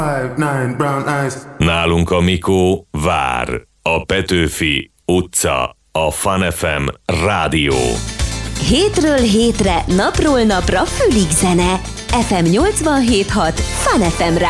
5, 9, brown eyes. Nálunk a Mikó vár. A Petőfi utca, a Fun FM rádió. Hétről hétre, napról napra fülig zene. FM 87.6 Fun FM rádió.